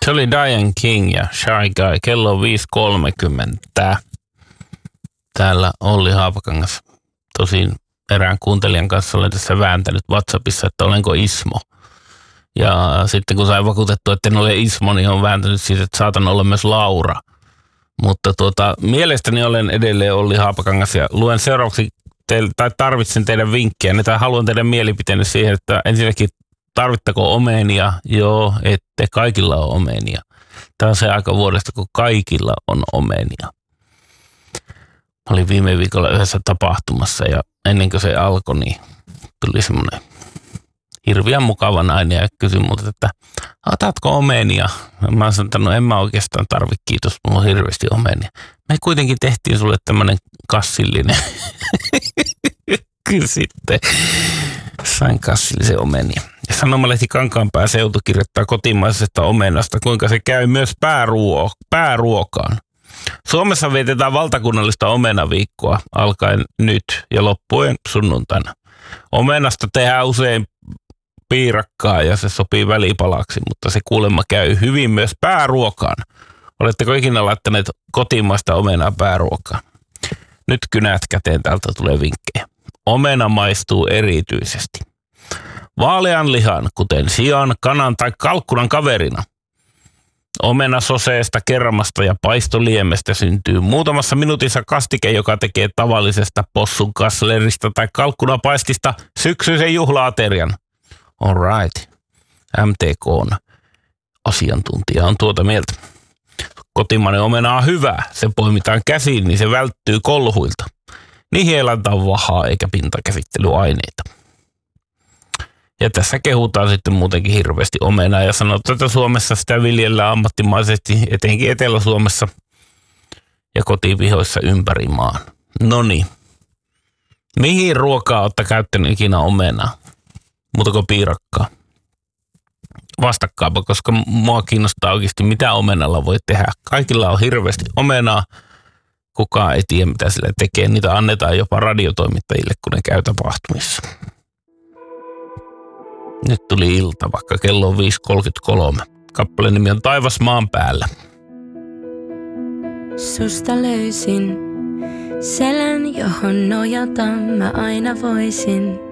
Se oli Diane King ja Shy Guy. Kello on 5.30. Täällä Olli Haapakangas. Tosin erään kuuntelijan kanssa olen tässä vääntänyt WhatsAppissa, että olenko Ismo. Ja sitten kun sain vakuutettua, että en ole Ismo, niin olen vääntänyt siitä, että saatan olla myös Laura. Mutta mielestäni olen edelleen Olli Haapakangas ja luen seuraavaksi tai tarvitsen teidän vinkkejä. Tai haluan teidän mielipiteenne siihen, että ensinnäkin tarvittako omenia? Joo, ette. Kaikilla on omenia. Tämä on se aika vuodesta, kun kaikilla on omenia. Mä olin viime viikolla yhdessä tapahtumassa ja ennen kuin se alkoi, niin tuli semmoinen hirveän mukava nainen ja kysyi multa, että otatko omenia? Mä oon sanonut, en mä oikeastaan tarvi, kiitos, mulla on hirveästi omenia. Me kuitenkin tehtiin sulle tämmönen kassillinen. Kyllä sitten sain kassillisen omenia. Ja Sanomalehti Kankaanpää seutu kirjoittaa kotimaisesta omenasta, kuinka se käy myös pääruokaan. Suomessa vietetään valtakunnallista omenaviikkoa alkaen nyt ja loppuen sunnuntaina. Omenasta tehdään usein piirakkaa ja se sopii välipalaksi, mutta se kuulemma käy hyvin myös pääruokaan. Oletteko ikinä laittaneet kotimaista omenaa pääruokaan? Nyt kynät käteen, täältä tulee vinkkejä. Omena maistuu erityisesti vaalean lihan, kuten sian, kanan tai kalkkunan kaverina. Omenasoseesta, kermasta ja paistoliemestä syntyy muutamassa minuutissa kastike, joka tekee tavallisesta possun kasslerista tai kalkkunapaistista syksyisen juhlaaterian. All right. MTK:n asiantuntija on tuota mieltä. Kotimainen omena on hyvä. Se poimitaan käsiin, niin se välttyy kolhuilta. Niihin ei laita vahaa eikä pintakäsittelyaineita. Ja tässä kehutaan sitten muutenkin hirveästi omenaa ja sanotaan, että Suomessa sitä viljellään ammattimaisesti, etenkin Etelä-Suomessa ja kotivihoissa ympäri maan. Noniin. Mihin ruokaa olette käyttänyt ikinä omenaa? Muutako piirakkaa? Vastakkaapa, koska mua kiinnostaa oikeasti, mitä omenalla voi tehdä. Kaikilla on hirveästi omenaa. Kukaan ei tiedä, mitä sillä tekee. Niitä annetaan jopa radiotoimittajille, kun ne käy tapahtumissa. Nyt tuli ilta, vaikka kello on 5.33. Kappaleen nimi on Taivas maan päällä. Susta löysin selän, johon nojata mä aina voisin.